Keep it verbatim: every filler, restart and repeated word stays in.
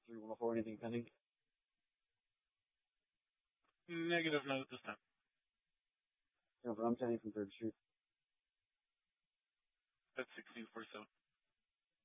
three one four, anything pending? Negative, not at this time. No, but I'm Kenny from Third Street. That's sixteen forty-seven.